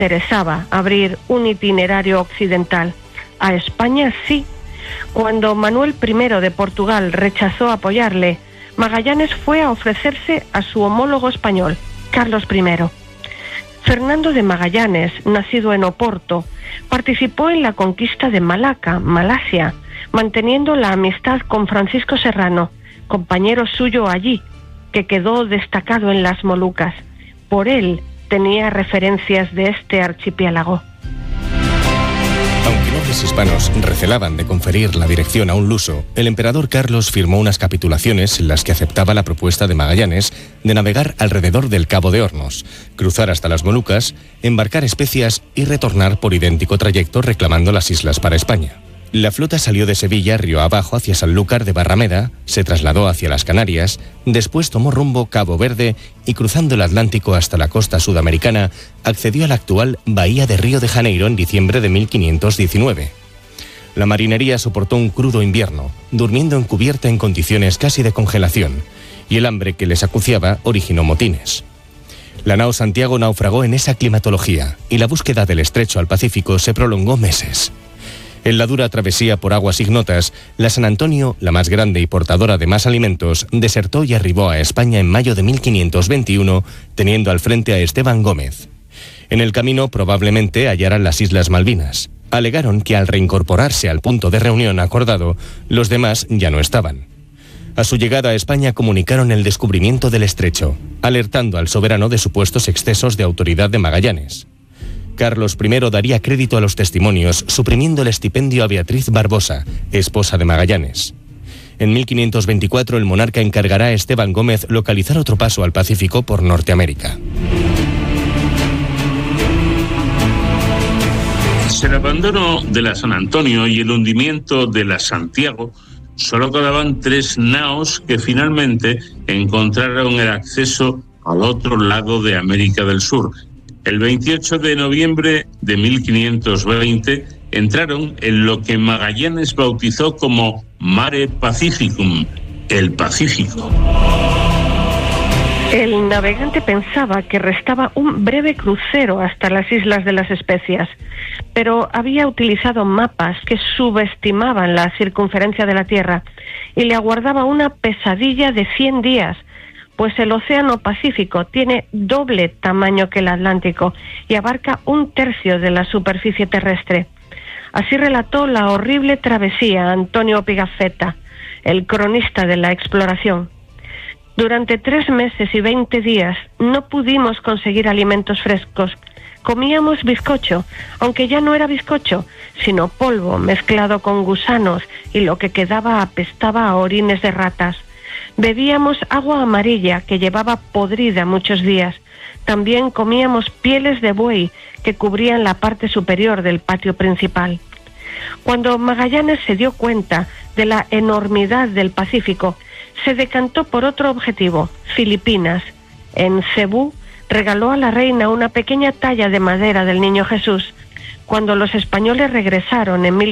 interesaba abrir un itinerario occidental. A España sí. Cuando Manuel I de Portugal rechazó apoyarle, Magallanes fue a ofrecerse a su homólogo español, Carlos I. Fernando de Magallanes, nacido en Oporto, participó en la conquista de Malaca, Malasia, manteniendo la amistad con Francisco Serrano, compañero suyo allí, que quedó destacado en las Molucas. Por él tenía referencias de este archipiélago. Aunque nobles hispanos recelaban de conferir la dirección a un luso, el emperador Carlos firmó unas capitulaciones en las que aceptaba la propuesta de Magallanes de navegar alrededor del Cabo de Hornos, cruzar hasta las Molucas, embarcar especias y retornar por idéntico trayecto reclamando las islas para España. La flota salió de Sevilla río abajo hacia Sanlúcar de Barrameda, se trasladó hacia las Canarias, después tomó rumbo Cabo Verde y cruzando el Atlántico hasta la costa sudamericana, accedió a la actual Bahía de Río de Janeiro en diciembre de 1519. La marinería soportó un crudo invierno, durmiendo en cubierta en condiciones casi de congelación, y el hambre que les acuciaba originó motines. La nao Santiago naufragó en esa climatología, y la búsqueda del estrecho al Pacífico se prolongó meses. En la dura travesía por aguas ignotas, la San Antonio, la más grande y portadora de más alimentos, desertó y arribó a España en mayo de 1521, teniendo al frente a Esteban Gómez. En el camino probablemente hallaran las Islas Malvinas. Alegaron que al reincorporarse al punto de reunión acordado, los demás ya no estaban. A su llegada a España comunicaron el descubrimiento del estrecho, alertando al soberano de supuestos excesos de autoridad de Magallanes. Carlos I daría crédito a los testimonios, suprimiendo el estipendio a Beatriz Barbosa, esposa de Magallanes. En 1524 el monarca encargará a Esteban Gómez localizar otro paso al Pacífico por Norteamérica. Tras el abandono de la San Antonio y el hundimiento de la Santiago, solo quedaban 3 naos que finalmente encontraron el acceso al otro lado de América del Sur. El 28 de noviembre de 1520 entraron en lo que Magallanes bautizó como Mare Pacificum, el Pacífico. El navegante pensaba que restaba un breve crucero hasta las Islas de las Especias, pero había utilizado mapas que subestimaban la circunferencia de la Tierra y le aguardaba una pesadilla de 100 días, pues el Océano Pacífico tiene doble tamaño que el Atlántico y abarca 1/3 de la superficie terrestre. Así relató la horrible travesía Antonio Pigafetta, el cronista de la exploración. Durante 3 meses y 20 días no pudimos conseguir alimentos frescos. Comíamos bizcocho, aunque ya no era bizcocho, sino polvo mezclado con gusanos, y lo que quedaba apestaba a orines de ratas. Bebíamos agua amarilla que llevaba podrida muchos días. También comíamos pieles de buey que cubrían la parte superior del patio principal. Cuando Magallanes se dio cuenta de la enormidad del Pacífico, se decantó por otro objetivo, Filipinas. En Cebú regaló a la reina una pequeña talla de madera del Niño Jesús. Cuando los españoles regresaron en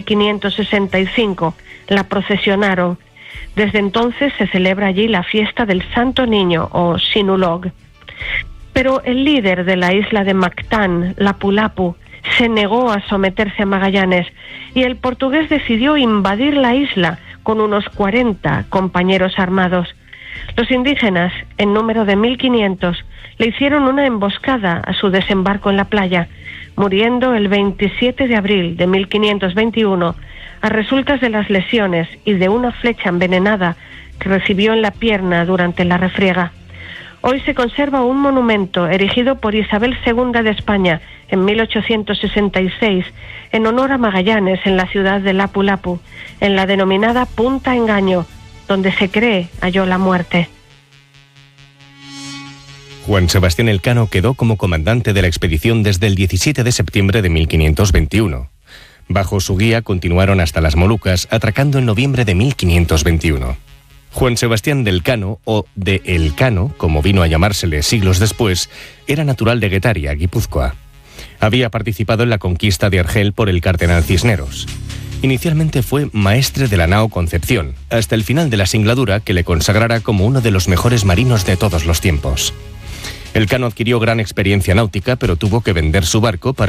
1565, la procesionaron. Desde entonces se celebra allí la fiesta del Santo Niño, o Sinulog. Pero el líder de la isla de Mactán, Lapu-Lapu, se negó a someterse a Magallanes y el portugués decidió invadir la isla con unos 40 compañeros armados. Los indígenas, en número de 1500, le hicieron una emboscada a su desembarco en la playa, muriendo el 27 de abril de 1521 a resultas de las lesiones y de una flecha envenenada que recibió en la pierna durante la refriega. Hoy se conserva un monumento erigido por Isabel II de España en 1866 en honor a Magallanes en la ciudad de Lapu-Lapu, en la denominada Punta Engaño, donde se cree halló la muerte. Juan Sebastián Elcano quedó como comandante de la expedición desde el 17 de septiembre de 1521. Bajo su guía continuaron hasta las Molucas, atracando en noviembre de 1521. Juan Sebastián del Cano, o de El Cano, como vino a llamársele siglos después, era natural de Guetaria, Guipúzcoa. Había participado en la conquista de Argel por el cardenal Cisneros. Inicialmente fue maestre de la nao Concepción, hasta el final de la singladura que le consagrara como uno de los mejores marinos de todos los tiempos. Elcano adquirió gran experiencia náutica, pero tuvo que vender su barco para